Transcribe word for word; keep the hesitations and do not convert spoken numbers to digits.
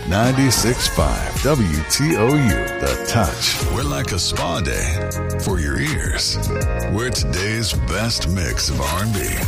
ninety-six point five W T O U, The Touch. We're like a spa day for your ears. We're today's best mix of R and B.